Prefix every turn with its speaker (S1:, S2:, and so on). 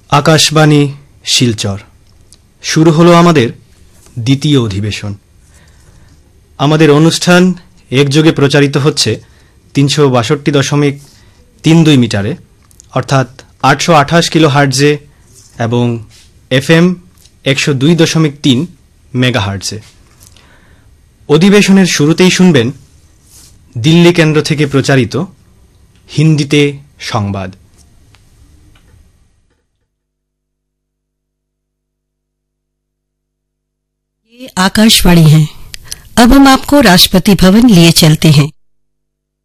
S1: আকাশবাণী শিলচর শুরু হলো আমাদের দ্বিতীয় অধিবেশন। আমাদের অনুষ্ঠান একযোগে প্রচারিত হচ্ছে 362.32 মিটারে অর্থাৎ 828 কিলো হার্টজে এবং FM 102.3 মেগা হার্টজে। অধিবেশনের শুরুতেই শুনবেন দিল্লি কেন্দ্র থেকে প্রচারিত হিন্দিতে সংবাদ।
S2: ये आकाशवाणी है। अब हम आपको राष्ट्रपति भवन लिए चलते हैं।